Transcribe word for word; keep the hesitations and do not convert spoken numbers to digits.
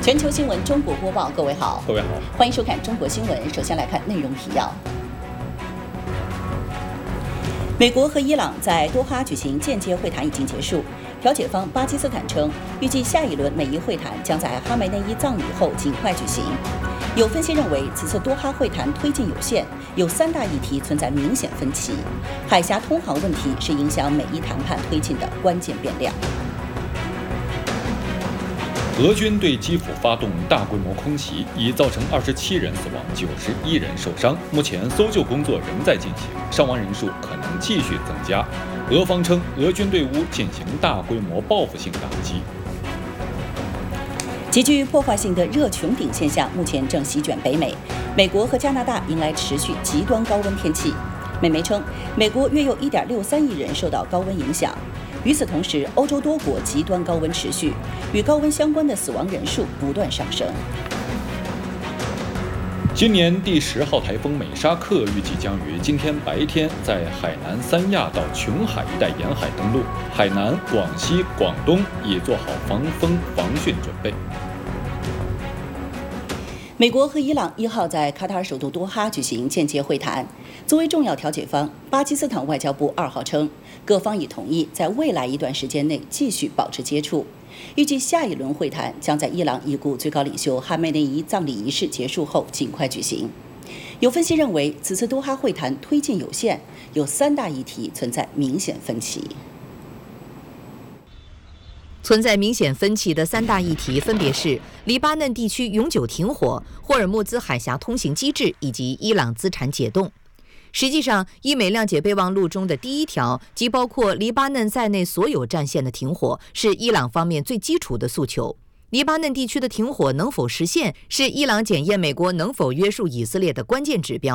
全球新闻中国播报，各位好， 各位好， 欢迎收看中国新闻。首先来看内容提要。美国和伊朗在多哈举行间接会谈已经结束，调解方巴基斯坦称，预计下一轮美伊会谈将在哈梅内伊葬礼后尽快举行。有分析认为，此次多哈会谈推进有限，有三大议题存在明显分歧。海峡通航问题是影响美伊谈判推进的关键变量。 俄军对基辅发动大规模空袭，已造成二十七人死亡，九十一人受伤。目前搜救工作仍在进行，伤亡人数可能继续增加。俄方称，俄军对乌进行大规模报复性打击。 极具破坏性的热穹顶现象目前正席卷北美，美国和加拿大迎来持续极端高温天气。美媒称，美国约有 一点六三亿人受到高温影响。与此同时，欧洲多国极端高温持续，与高温相关的死亡人数不断上升。 今年第十号台风美沙克预计将于今天白天在海南三亚到琼海一带沿海登陆，海南、广西、广东已做好防风防汛准备。 美国和伊朗一号在卡塔尔首都多哈举行间接会谈。作为重要调解方，巴基斯坦外交部二号称，各方已同意在未来一段时间内继续保持接触。预计下一轮会谈将在伊朗已故最高领袖哈梅内伊葬礼仪式结束后尽快举行。有分析认为，此次多哈会谈推进有限，有三大议题存在明显分歧。 存在明显分歧的三大议题分别是黎巴嫩地区永久停火、霍尔木兹海峡通行机制以及伊朗资产解冻。实际上，伊美谅解备忘录中的第一条，即包括黎巴嫩在内所有战线的停火，是伊朗方面最基础的诉求。黎巴嫩地区的停火能否实现，是伊朗检验美国能否约束以色列的关键指标。